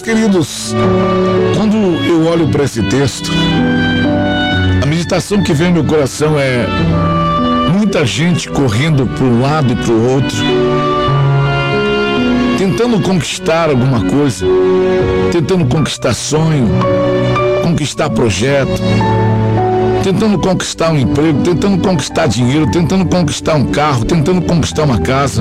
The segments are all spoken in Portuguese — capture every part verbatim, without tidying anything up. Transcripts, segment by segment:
queridos, quando eu olho para esse texto, a meditação que vem no meu coração é muita gente correndo para um lado e para o outro, tentando conquistar alguma coisa, tentando conquistar sonho, conquistar projeto, tentando conquistar um emprego, tentando conquistar dinheiro, tentando conquistar um carro, tentando conquistar uma casa.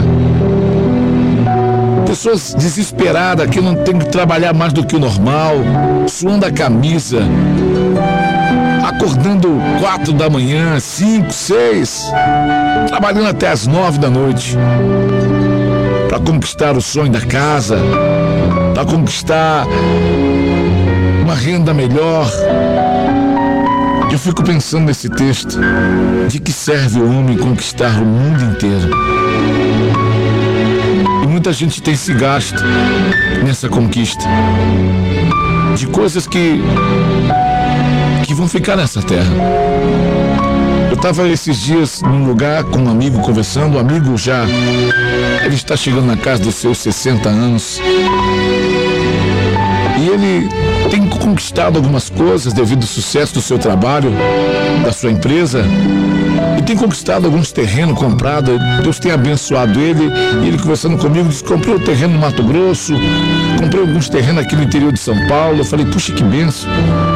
Pessoas desesperadas que não tem que trabalhar mais do que o normal, suando a camisa, acordando quatro da manhã, cinco, seis, trabalhando até as nove da noite para conquistar o sonho da casa, para conquistar uma renda melhor. Eu fico pensando nesse texto, de que serve o homem conquistar o mundo inteiro? E muita gente tem se gasto nessa conquista de coisas que que vão ficar nessa terra. Eu estava esses dias num lugar com um amigo conversando, o amigo já, ele está chegando na casa dos seus sessenta anos. E ele tem conquistado algumas coisas devido ao sucesso do seu trabalho, da sua empresa, e tem conquistado alguns terrenos comprados. Deus tem abençoado ele, e ele conversando comigo, disse: comprei um terreno no Mato Grosso, comprei alguns terrenos aqui no interior de São Paulo. Eu falei: puxa, que benção.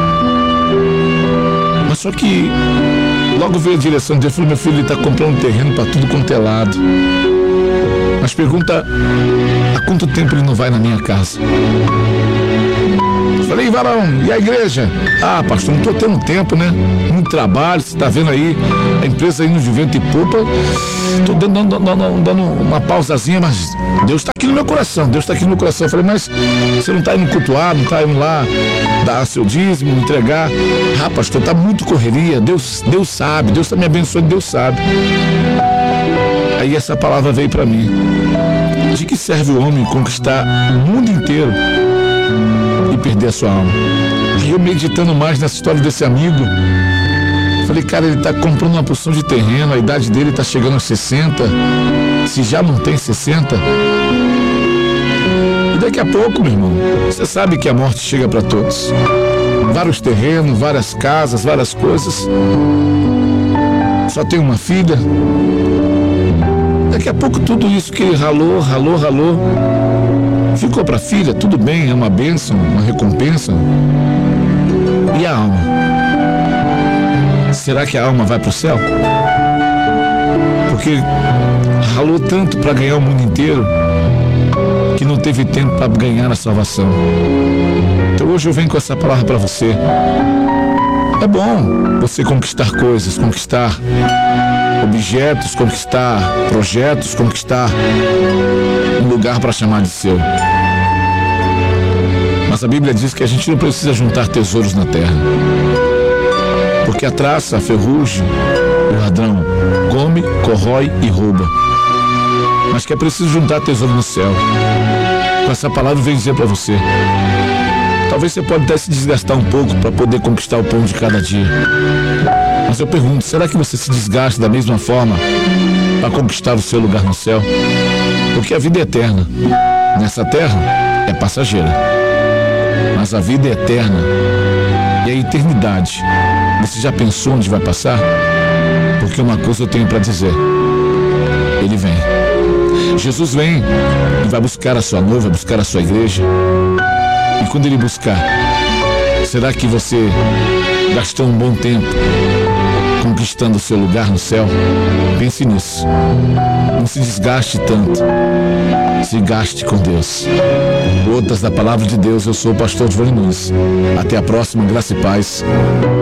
Mas só que logo veio a direção dele, falou: meu filho, ele está comprando um terreno para tudo quanto é lado. Mas pergunta, há quanto tempo ele não vai na minha casa? Falei: varão, e a igreja? Ah, pastor, não estou tendo tempo, né? Muito trabalho, você está vendo aí, a empresa indo de vento e popa. Estou dando, dando, dando, dando uma pausazinha, mas Deus está aqui no meu coração, Deus está aqui no meu coração. Eu falei: mas você não está indo cultuar, não está indo lá dar seu dízimo, entregar? Ah, pastor, está muito correria, Deus, Deus sabe, Deus está me abençoando, Deus sabe. Aí essa palavra veio para mim: de que serve o homem conquistar o mundo inteiro e perder a sua alma? E eu meditando mais nessa história desse amigo, falei: cara, ele está comprando uma porção de terreno, a idade dele está chegando aos sessenta, se já não tem sessenta. E daqui a pouco, meu irmão, você sabe que a morte chega para todos. Vários terrenos, várias casas, várias coisas. Só tem uma filha. Daqui a pouco tudo isso que ele ralou, ralou, ralou, ficou para a filha. Tudo bem, é uma bênção, uma recompensa. E a alma? Será que a alma vai para o céu? Porque ralou tanto para ganhar o mundo inteiro que não teve tempo para ganhar a salvação. Então hoje eu venho com essa palavra para você. É bom você conquistar coisas, conquistar objetos, conquistar projetos, conquistar um lugar para chamar de seu. Mas a Bíblia diz que a gente não precisa juntar tesouros na terra, porque a traça, a ferrugem, o ladrão come, corrói e rouba. Mas que é preciso juntar tesouro no céu. Com essa palavra eu venho dizer para você: talvez você pode até se desgastar um pouco para poder conquistar o pão de cada dia. Mas eu pergunto, será que você se desgasta da mesma forma para conquistar o seu lugar no céu? Porque a vida é eterna. Nessa terra é passageira, mas a vida é eterna e a eternidade, você já pensou onde vai passar? Porque uma coisa eu tenho para dizer: Ele vem. Jesus vem e vai buscar a sua noiva, vai buscar a sua igreja. E quando Ele buscar, será que você gastou um bom tempo conquistando o seu lugar no céu? Pense nisso. Não se desgaste tanto. Se gaste com Deus. Gotas da Palavra de Deus. Eu sou o pastor Giovanni Nunes. Até a próxima. Graça e paz.